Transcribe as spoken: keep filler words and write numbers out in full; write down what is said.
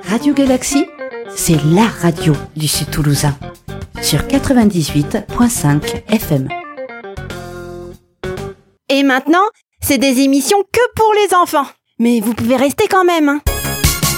Radio Galaxie, c'est la radio du Sud Toulousain. Sur quatre-vingt-dix-huit virgule cinq F M. Et maintenant, c'est des émissions que pour les enfants. Mais vous pouvez rester quand même, hein.